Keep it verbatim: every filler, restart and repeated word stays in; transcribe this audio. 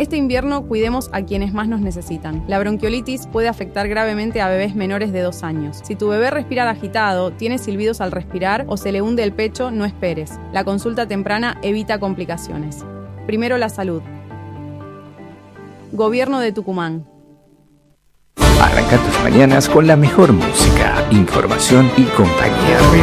Este invierno cuidemos a quienes más nos necesitan. La bronquiolitis puede afectar gravemente a bebés menores de dos años. Si tu bebé respira agitado, tiene silbidos al respirar o se le hunde el pecho, no esperes. La consulta temprana evita complicaciones. Primero la salud. Gobierno de Tucumán. Arranca tus mañanas con la mejor música, información y compañía real.